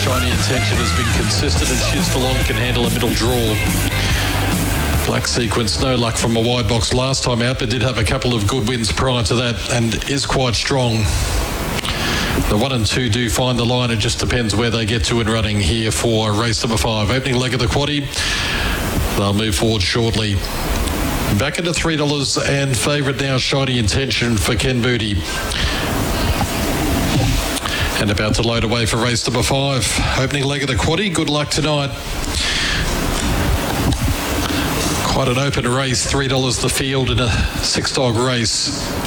Shiny Intention has been consistent, and Shiz Falon can handle a middle draw. Black Sequence, no luck from a wide box last time out, but did have a couple of good wins prior to that and is quite strong. The 1 and 2 do find the line. It just depends where they get to in running here for race number 5. Opening leg of the quaddie. They'll move forward shortly. Back into $3 and favourite now, Shiny Intention for Ken Booty. And about to load away for race number 5. Opening leg of the quaddie. Good luck tonight. Quite an open race. $3 the field in a 6-dog race.